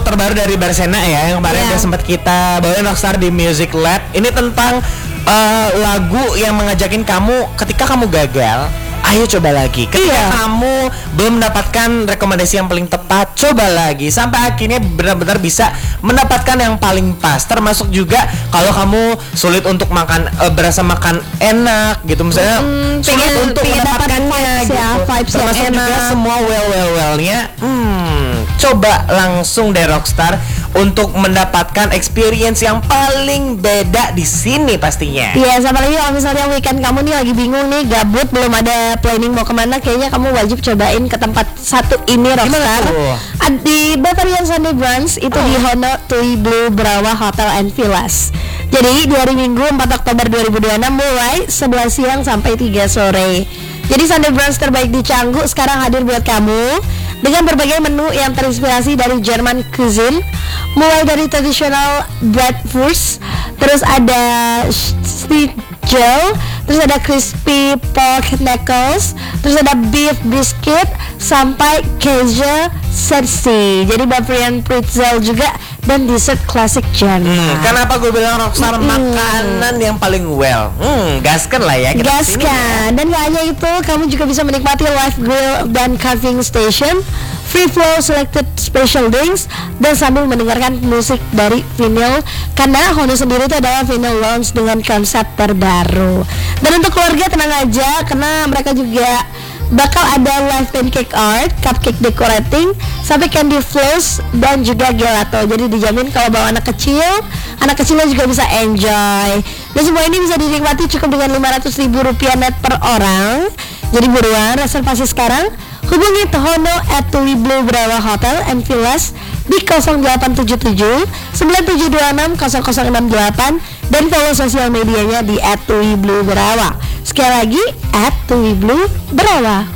terbaru dari Barsena ya, yang kemarin udah sempat kita bawain Rockstar di Music Lab. Ini tentang lagu yang mengajakin kamu ketika kamu gagal, ayo coba lagi. Ketika kamu belum mendapatkan rekomendasi yang paling tepat, coba lagi sampai akhirnya benar-benar bisa mendapatkan yang paling pas. Termasuk juga kalau kamu sulit untuk makan, berasa makan enak gitu, misalnya sulit untuk mendapatkannya gitu. Termasuk juga semua well-nya. Coba langsung deh Rockstar untuk mendapatkan experience yang paling beda di sini pastinya. Iya, apalagi kalau misalnya weekend kamu nih lagi bingung nih, gabut, belum ada planning mau kemana, kayaknya kamu wajib cobain ke tempat satu ini Rockstar. Di Bavarian Sunday Brunch itu di Hono Tui Blue Brawa Hotel and Villas. Jadi di hari Minggu 4 Oktober 2026 mulai 11 siang sampai 3 sore. Jadi Sunday Brunch terbaik di Canggu sekarang hadir buat kamu dengan berbagai menu yang terinspirasi dari German cuisine, mulai dari tradisional bratwurst, terus ada schnitzel, terus ada crispy pork knuckles, terus ada beef brisket, sampai keju sersi. Jadi Bavarian pretzel juga, dan dessert klasik Jerman. Kenapa gue bilang Rockstar makanan yang paling well? Gaskan lah ya kita gaskan. Ya. Dan gak hanya itu, kamu juga bisa menikmati live grill dan carving station, free flow selected special drinks, dan sambil mendengarkan musik dari vinyl, karena Hono sendiri itu adalah vinyl lounge dengan konsep terbaru. Dan untuk keluarga tenang aja, karena mereka juga bakal ada live pancake art, cupcake decorating, sampai candy floss dan juga gelato. Jadi dijamin kalau bawa anak kecilnya juga bisa enjoy. Dan semua ini bisa dinikmati cukup dengan Rp500.000 net per orang. Jadi buruan reservasi sekarang. Hubungi Hono at Tui Blue Brawa Hotel and Villas di 0877 9726 0068 dan follow sosial medianya di @tuiblue brawa. Sekali lagi @tuiblue brawa.